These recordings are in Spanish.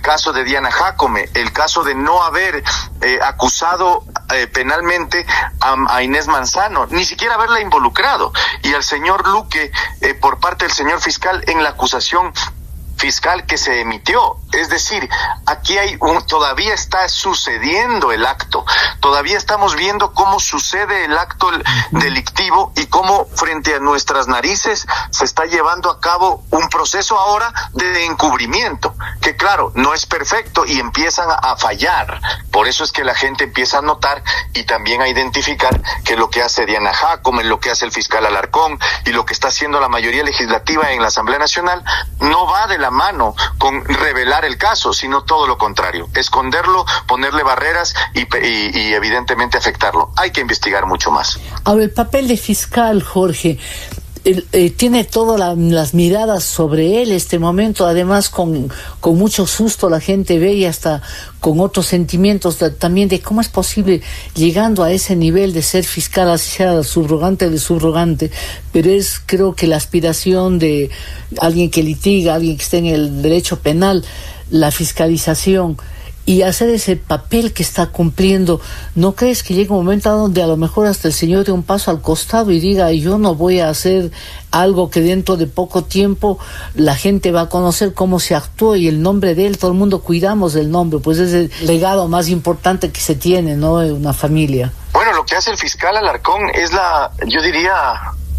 caso de Diana Jácome, el caso de no haber acusado penalmente a Inés Manzano, ni siquiera haberla involucrado, y al señor Luque por parte del señor fiscal en la acusación fiscal que se emitió. Es decir, aquí todavía está sucediendo el acto, todavía estamos viendo cómo sucede el acto delictivo y cómo frente a nuestras narices se está llevando a cabo un proceso ahora de encubrimiento, que claro, no es perfecto y empiezan a fallar. Por eso es que la gente empieza a notar y también a identificar que lo que hace Diana Jácome, lo que hace el fiscal Alarcón y lo que está haciendo la mayoría legislativa en la Asamblea Nacional no va de la mano con revelar el caso, sino todo lo contrario, esconderlo, ponerle barreras y evidentemente afectarlo. Hay que investigar mucho más. Ahora, el papel de fiscal, Jorge, tiene todas las miradas sobre él este momento, además con mucho susto la gente ve y hasta con otros sentimientos también de cómo es posible llegando a ese nivel de ser fiscal, así sea subrogante de subrogante, pero creo que la aspiración de alguien que litiga, alguien que esté en el derecho penal, la fiscalización y hacer ese papel que está cumpliendo. ¿No crees que llega un momento donde a lo mejor hasta el señor dé un paso al costado y diga, yo no voy a hacer algo que dentro de poco tiempo la gente va a conocer cómo se actuó y el nombre de él, todo el mundo cuidamos del nombre, pues es el legado más importante que se tiene, ¿no?, en una familia? Bueno, lo que hace el fiscal Alarcón es yo diría,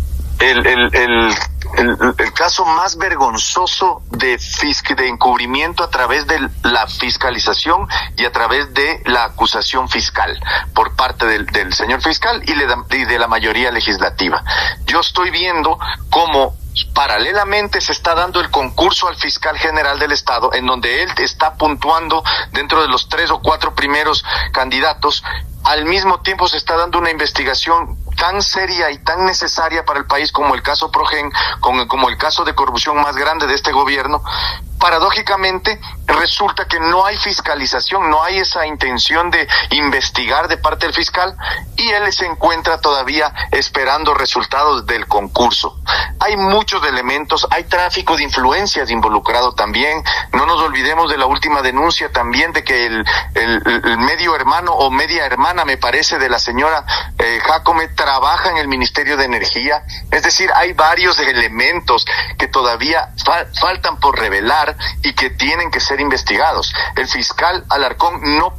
el caso más vergonzoso de encubrimiento a través de la fiscalización y a través de la acusación fiscal por parte del señor fiscal y de la mayoría legislativa. Yo estoy viendo cómo paralelamente se está dando el concurso al fiscal general del Estado, en donde él está puntuando dentro de los 3 o 4 primeros candidatos. Al mismo tiempo se está dando una investigación tan seria y tan necesaria para el país como el caso Progen, como el caso de corrupción más grande de este gobierno. Paradójicamente resulta que no hay fiscalización, no hay esa intención de investigar de parte del fiscal y él se encuentra todavía esperando resultados del concurso. Hay muchos elementos, hay tráfico de influencias involucrado también. No nos olvidemos de la última denuncia también de que el medio hermano o media hermana, me parece, de la señora Jácome trabaja en el Ministerio de Energía. Es decir, hay varios elementos que todavía faltan por revelar y que tienen que ser investigados. El fiscal Alarcón no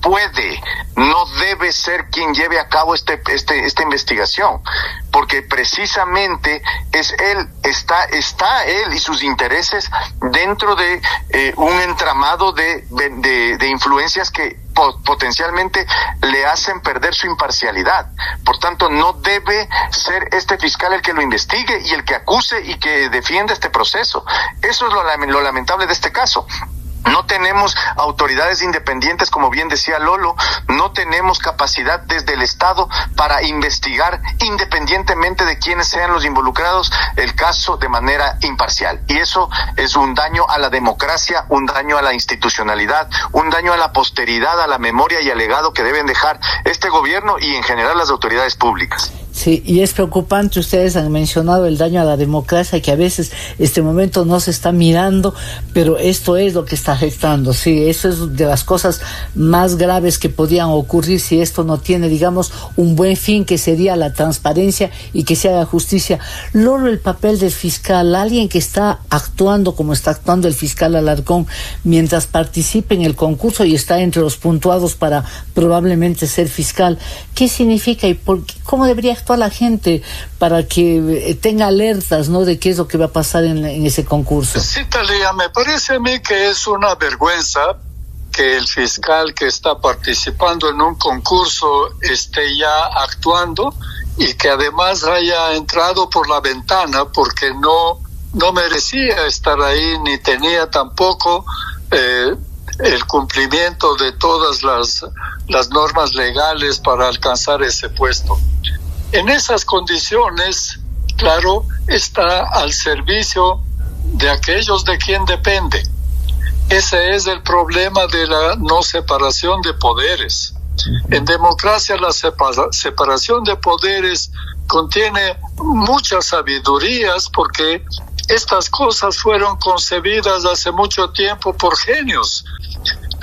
debe ser quien lleve a cabo esta investigación, porque precisamente está él y sus intereses dentro de un entramado de influencias que potencialmente le hacen perder su imparcialidad. Por tanto, no debe ser este fiscal el que lo investigue y el que acuse y que defienda este proceso. Eso es lo lamentable de este caso. No tenemos autoridades independientes, como bien decía Lolo, no tenemos capacidad desde el Estado para investigar independientemente de quiénes sean los involucrados el caso de manera imparcial. Y eso es un daño a la democracia, un daño a la institucionalidad, un daño a la posteridad, a la memoria y al legado que deben dejar este gobierno y en general las autoridades públicas. Sí, y es preocupante, ustedes han mencionado el daño a la democracia, que a veces este momento no se está mirando, pero esto es lo que está afectando. Sí, eso es de las cosas más graves que podían ocurrir si esto no tiene, digamos, un buen fin, que sería la transparencia y que se haga justicia. Lolo, el papel del fiscal, alguien que está actuando como está actuando el fiscal Alarcón mientras participe en el concurso y está entre los puntuados para probablemente ser fiscal, ¿qué significa y cómo debería actuar la gente para que tenga alertas, ¿no?, de qué es lo que va a pasar en ese concurso? Sí, Talía, me parece a mí que es una vergüenza que el fiscal que está participando en un concurso esté ya actuando y que además haya entrado por la ventana, porque no merecía estar ahí ni tenía tampoco el cumplimiento de todas las normas legales para alcanzar ese puesto. En esas condiciones, claro, está al servicio de aquellos de quien depende. Ese es el problema de la no separación de poderes. En democracia la separación de poderes contiene muchas sabidurías, porque estas cosas fueron concebidas hace mucho tiempo por genios.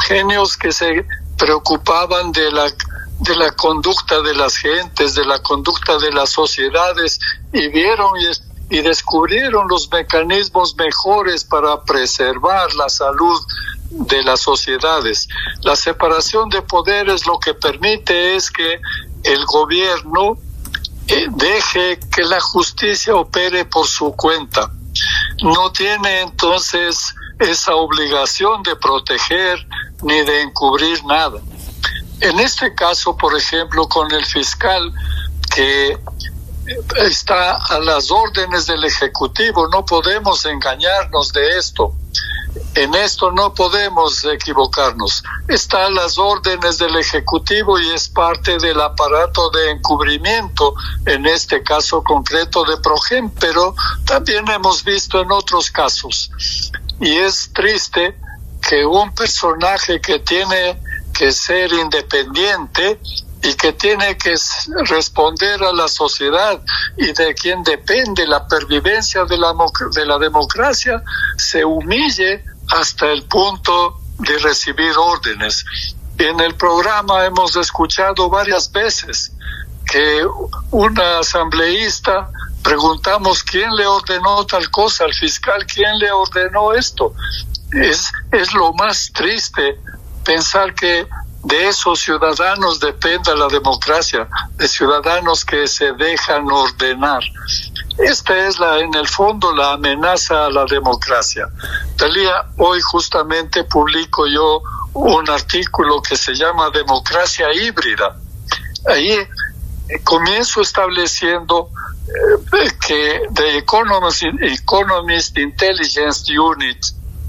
genios que se preocupaban de la conducta de las gentes, de la conducta de las sociedades, y vieron y descubrieron los mecanismos mejores para preservar la salud de las sociedades. La separación de poderes lo que permite es que el gobierno deje que la justicia opere por su cuenta. No tiene entonces esa obligación de proteger ni de encubrir nada. En este caso, por ejemplo, con el fiscal que está a las órdenes del Ejecutivo, no podemos engañarnos de esto. En esto no podemos equivocarnos. Está a las órdenes del Ejecutivo y es parte del aparato de encubrimiento, en este caso concreto de Progen, pero también hemos visto en otros casos. Y es triste que un personaje que tiene que ser independiente y que tiene que responder a la sociedad y de quien depende la pervivencia de la democracia, se humille hasta el punto de recibir órdenes. En el programa hemos escuchado varias veces que una asambleísta preguntamos quién le ordenó tal cosa al fiscal, quién le ordenó esto. Es lo más triste pensar que de esos ciudadanos dependa la democracia, de ciudadanos que se dejan ordenar. Esta es en el fondo la amenaza a la democracia. Talía, hoy justamente publico yo un artículo que se llama Democracia Híbrida. Ahí comienzo estableciendo que The Economist Intelligence Unit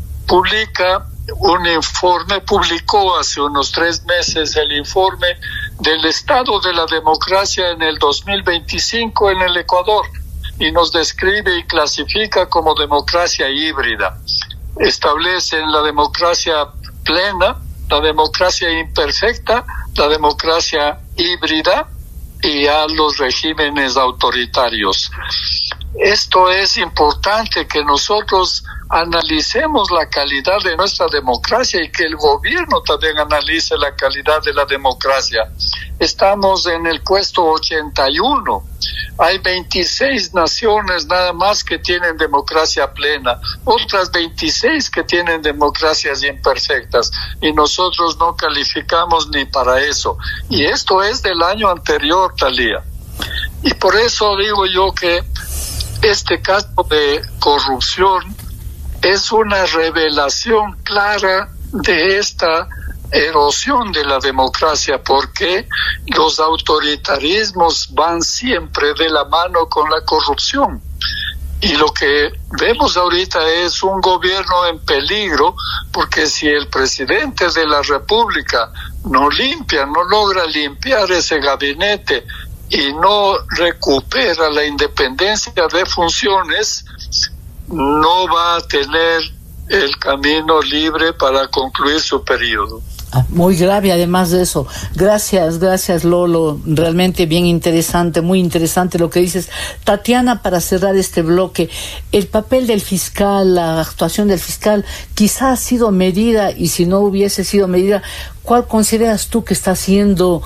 publicó hace unos 3 meses el informe del estado de la democracia en el 2025 en el Ecuador, y nos describe y clasifica como democracia híbrida. Establecen la democracia plena, la democracia imperfecta, la democracia híbrida y a los regímenes autoritarios. Esto es importante, que nosotros analicemos la calidad de nuestra democracia y que el gobierno también analice la calidad de la democracia. Estamos en el puesto 81. Hay 26 naciones nada más que tienen democracia plena, otras 26 que tienen democracias imperfectas, y nosotros no calificamos ni para eso. Y esto es del año anterior, Talía. Y por eso digo yo que este caso de corrupción es una revelación clara de esta erosión de la democracia, porque los autoritarismos van siempre de la mano con la corrupción. Y lo que vemos ahorita es un gobierno en peligro, porque si el presidente de la República no logra limpiar ese gabinete y no recupera la independencia de funciones, no va a tener el camino libre para concluir su periodo. Muy grave, además de eso. Gracias Lolo, realmente bien interesante, muy interesante lo que dices. Tatiana, para cerrar este bloque, el papel del fiscal, la actuación del fiscal, quizás ha sido medida, y si no hubiese sido medida, ¿cuál consideras tú que está siendo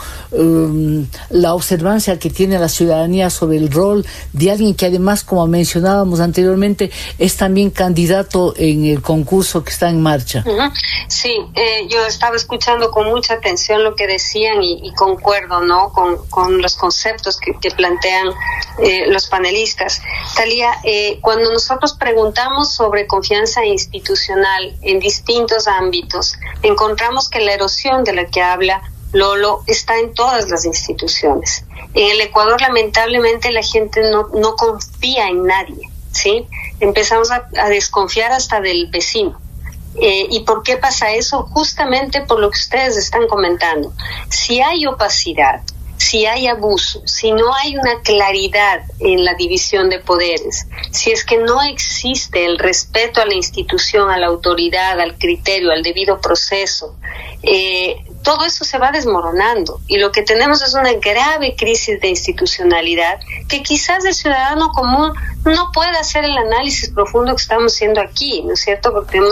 la observancia que tiene la ciudadanía sobre el rol de alguien que además, como mencionábamos anteriormente, es también candidato en el concurso que está en marcha? Sí, yo estaba escuchando con mucha atención lo que decían y concuerdo, ¿no?, con los conceptos que plantean los panelistas. Talía, cuando nosotros preguntamos sobre confianza institucional en distintos ámbitos, encontramos que la erosión de la que habla Lolo está en todas las instituciones. En el Ecuador, lamentablemente, la gente no confía en nadie, ¿sí? Empezamos a desconfiar hasta del vecino. ¿Y por qué pasa eso? Justamente por lo que ustedes están comentando. Si hay opacidad, si hay abuso, si no hay una claridad en la división de poderes, si es que no existe el respeto a la institución, a la autoridad, al criterio, al debido proceso, todo eso se va desmoronando, y lo que tenemos es una grave crisis de institucionalidad que quizás el ciudadano común no pueda hacer el análisis profundo que estamos haciendo aquí, ¿no es cierto? Porque hemos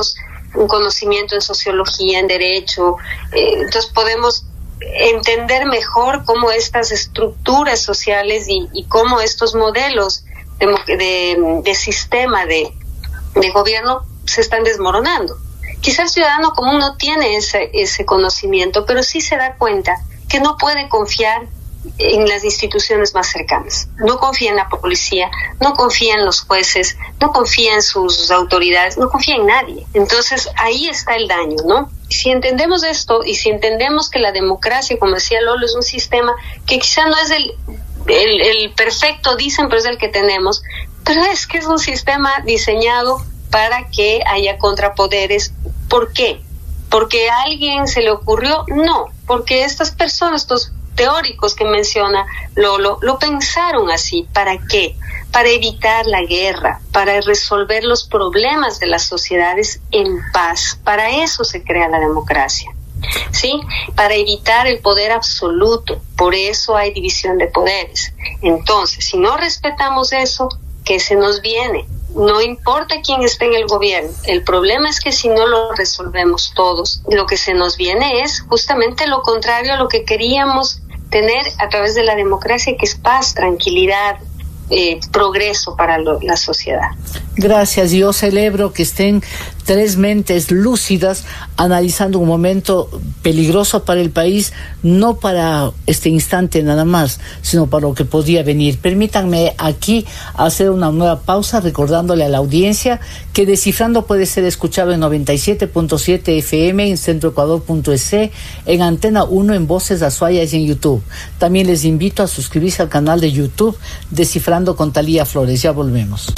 un conocimiento en sociología, en derecho, entonces podemos entender mejor cómo estas estructuras sociales y cómo estos modelos de sistema de gobierno se están desmoronando. Quizá el ciudadano común no tiene ese conocimiento, pero sí se da cuenta que no puede confiar en las instituciones más cercanas. No confía en la policía, no confía en los jueces, no confía en sus autoridades, no confía en nadie. Entonces ahí está el daño, ¿no? Si entendemos esto y si entendemos que la democracia, como decía Lolo, es un sistema que quizá no es el perfecto, dicen, pero es el que tenemos, pero es que es un sistema diseñado para que haya contrapoderes. ¿Por qué? ¿Porque a alguien se le ocurrió? No, porque estas personas, estos teóricos que menciona Lolo, lo pensaron así. ¿Para qué? Para evitar la guerra, para resolver los problemas de las sociedades en paz. Para eso se crea la democracia, ¿sí? Para evitar el poder absoluto. Por eso hay división de poderes. Entonces, si no respetamos eso, ¿qué se nos viene? No importa quién esté en el gobierno, el problema es que si no lo resolvemos todos, lo que se nos viene es justamente lo contrario a lo que queríamos tener a través de la democracia, que es paz, tranquilidad, progreso para la sociedad. Gracias. Yo celebro que estén tres mentes lúcidas analizando un momento peligroso para el país, no para este instante nada más, sino para lo que podría venir. Permítanme aquí hacer una nueva pausa, recordándole a la audiencia que Descifrando puede ser escuchado en 97.7 FM, en centroecuador.es, en Antena 1, en Voces Azuaya y en YouTube. También les invito a suscribirse al canal de YouTube Descifrando con Talía Flores. Ya volvemos.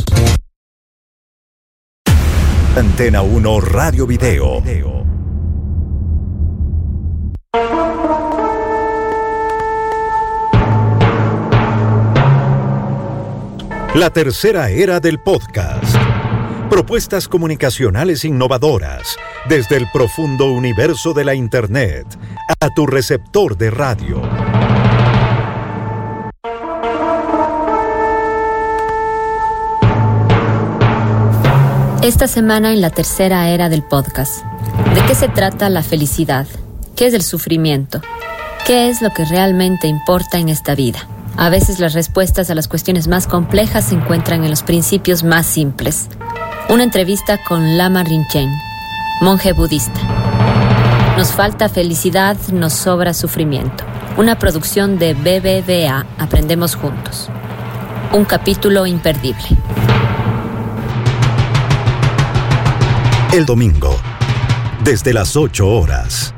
Antena 1 Radio Video. La tercera era del podcast. Propuestas comunicacionales innovadoras desde el profundo universo de la Internet a tu receptor de radio. Esta semana en la tercera era del podcast. ¿De qué se trata la felicidad? ¿Qué es el sufrimiento? ¿Qué es lo que realmente importa en esta vida? A veces las respuestas a las cuestiones más complejas se encuentran en los principios más simples. Una entrevista con Lama Rinchen, monje budista. Nos falta felicidad, nos sobra sufrimiento. Una producción de BBVA, Aprendemos Juntos. Un capítulo imperdible. El domingo, desde las 8 horas.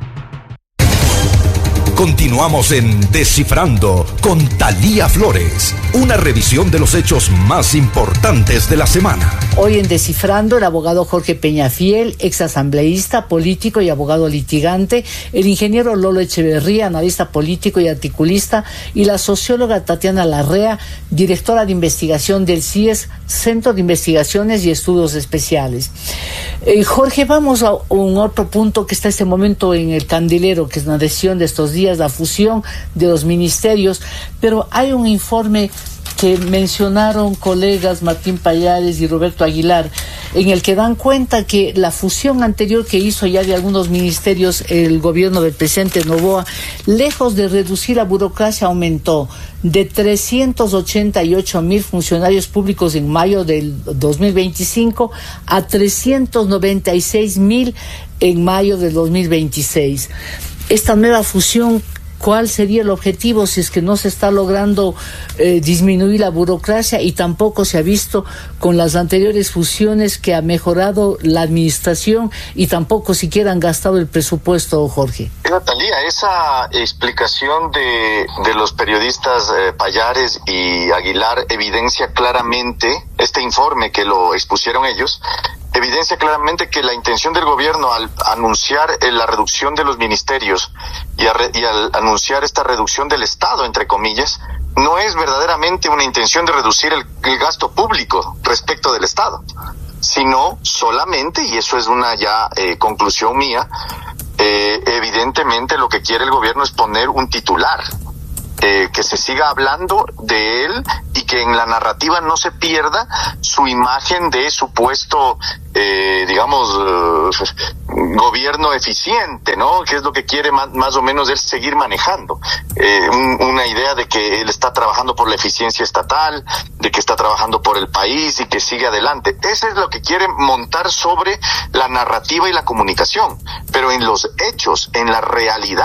Continuamos en Descifrando con Talía Flores, una revisión de los hechos más importantes de la semana. Hoy en Descifrando, el abogado Jorge Peñafiel, exasambleísta, político y abogado litigante, el ingeniero Lolo Echeverría, analista político y articulista, y la socióloga Tatiana Larrea, directora de investigación del CIES, Centro de Investigaciones y Estudios Especiales. Jorge, vamos a un otro punto que está en este momento en el candelero, que es una decisión de estos días, la fusión de los ministerios, pero hay un informe que mencionaron colegas Martín Pallares y Roberto Aguilar, en el que dan cuenta que la fusión anterior que hizo ya de algunos ministerios el gobierno del presidente Noboa, lejos de reducir la burocracia, aumentó de 388,000 funcionarios públicos en mayo del 2025 a 396,000 en mayo del 2026. Esta nueva fusión, ¿cuál sería el objetivo si es que no se está logrando disminuir la burocracia y tampoco se ha visto con las anteriores fusiones que ha mejorado la administración y tampoco siquiera han gastado el presupuesto, Jorge? Talía, esa explicación de los periodistas Pallares y Aguilar evidencia claramente, este informe que lo expusieron ellos, evidencia claramente que la intención del gobierno al anunciar la reducción de los ministerios y al anunciar esta reducción del Estado, entre comillas, no es verdaderamente una intención de reducir el gasto público respecto del Estado, sino solamente, y eso es una conclusión mía, evidentemente lo que quiere el gobierno es poner un titular, que se siga hablando de él y que en la narrativa no se pierda su imagen de supuesto, gobierno eficiente, ¿no? Que es lo que quiere más o menos él seguir manejando. Una idea de que él está trabajando por la eficiencia estatal, de que está trabajando por el país y que sigue adelante. Eso es lo que quiere montar sobre la narrativa y la comunicación. Pero en los hechos, en la realidad,